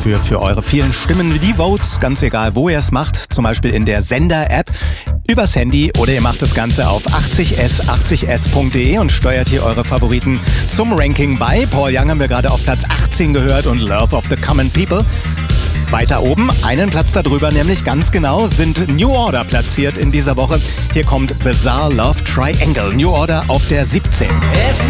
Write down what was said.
dafür für eure vielen Stimmen, die Votes, ganz egal wo ihr es macht, zum Beispiel in der Sender-App, übers Handy oder ihr macht das Ganze auf 80s80s.de und steuert hier eure Favoriten zum Ranking bei. Paul Young haben wir gerade auf Platz 18 gehört und Love of the Common People. Weiter oben, einen Platz darüber, nämlich ganz genau, sind New Order platziert in dieser Woche. Hier kommt Bizarre Love Triangle. New Order auf der 17.